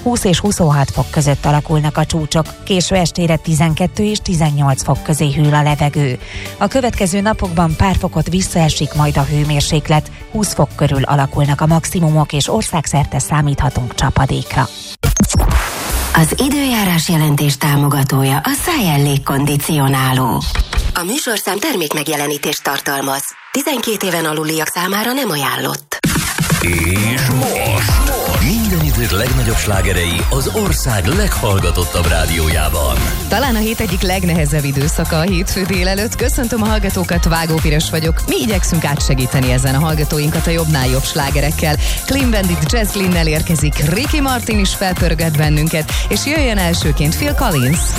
20 és 26 fok között alakulnak a csúcsok, késő estére 12 és 18 fok közé hűl a levegő. A következő napokban pár fokot visszaesik majd a hőmérséklet, 20 fok körül alakulnak a maximumok, és országszerte számíthatunk csapadékra. Az időjárás jelentés támogatója a Szájel légkondicionáló. A műsorszám termék megjelenítést tartalmaz. 12 éven aluliak számára nem ajánlott. És most minden idők legnagyobb slágerei az ország leghallgatottabb rádiójában. Talán a hét egyik legnehezebb időszaka a hétfő délelőtt. Köszöntöm a hallgatókat, Vágó Piros vagyok. Mi igyekszünk átsegíteni ezen a hallgatóinkat a jobbnál jobb slágerekkel. Clean Bandit Jazz Glynn-nel érkezik, Ricky Martin is felpörget bennünket, és jöjjön elsőként Phil Collins.